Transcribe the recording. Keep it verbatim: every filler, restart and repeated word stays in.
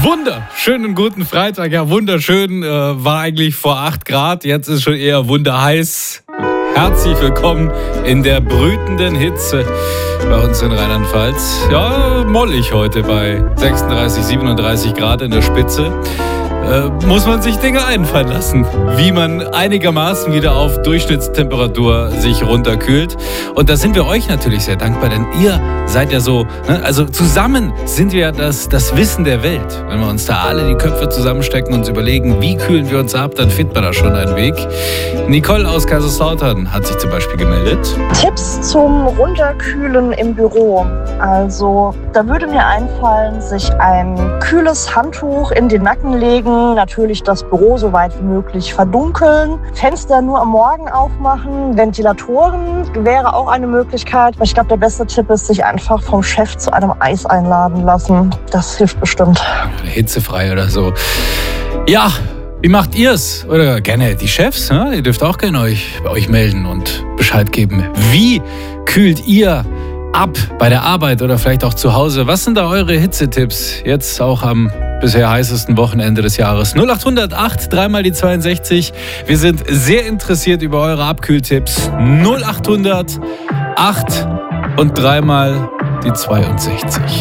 Wunderschönen guten Freitag. Ja, wunderschön. Äh, war eigentlich vor acht Grad. Jetzt ist schon eher wunderheiß. Herzlich willkommen in der brütenden Hitze bei uns in Rheinland-Pfalz. Ja, mollig heute bei sechsunddreißig, siebenunddreißig Grad in der Spitze. Äh, muss man sich Dinge einfallen lassen, wie man einigermaßen wieder auf Durchschnittstemperatur sich runterkühlt. Und da sind wir euch natürlich sehr dankbar, denn ihr seid ja so, ne? Also zusammen sind wir ja das, das Wissen der Welt. Wenn wir uns da alle die Köpfe zusammenstecken und uns überlegen, wie kühlen wir uns ab, dann findet man da schon einen Weg. Nicole aus Kaiserslautern hat sich zum Beispiel gemeldet. Tipps zum Runterkühlen im Büro. Also da würde mir einfallen, sich ein kühles Handtuch in den Nacken legen, natürlich das Büro so weit wie möglich verdunkeln, Fenster nur am Morgen aufmachen, Ventilatoren wäre auch eine Möglichkeit. Ich glaube, der beste Tipp ist, sich einfach vom Chef zu einem Eis einladen lassen. Das hilft bestimmt. Hitzefrei oder so. Ja, wie macht ihr's? Oder gerne die Chefs, ne? Ihr dürft auch gerne euch, bei euch melden und Bescheid geben. Wie kühlt ihr ab bei der Arbeit oder vielleicht auch zu Hause? Was sind da eure Hitzetipps? Jetzt auch am bisher heißesten Wochenende des Jahres. null acht null null acht, dreimal die zweiundsechzig. Wir sind sehr interessiert über eure Abkühltipps. null acht null null acht und dreimal die zweiundsechzig.